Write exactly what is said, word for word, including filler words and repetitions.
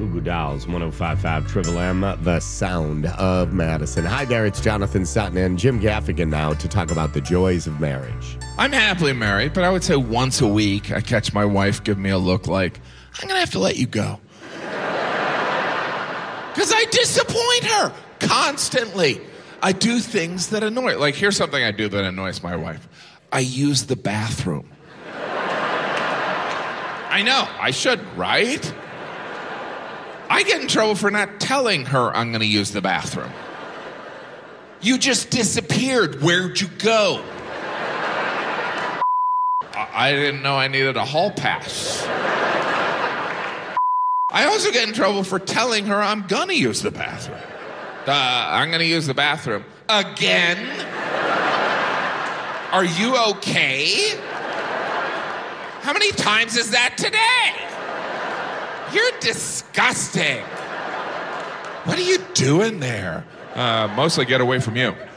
Goo Goo Dolls, one oh five point five Triple M, the sound of Madison. Hi there, it's Jonathan Sutton and Jim Gaffigan now to talk about the joys of marriage. I'm happily married, but I would say once a week I catch my wife give me a look like, I'm going to have to let you go. Because I disappoint her constantly. I do things that annoy her. Like, here's something I do that annoys my wife. I use the bathroom. I know, I should, right? I get in trouble for not telling her I'm going to use the bathroom. You just disappeared. Where'd you go? I didn't know I needed a hall pass. I also get in trouble for telling her I'm going to use the bathroom. Uh, I'm going to use the bathroom. Again? Are you okay? How many times is that today? You're disgusting. What are you doing there? Uh, mostly get away from you.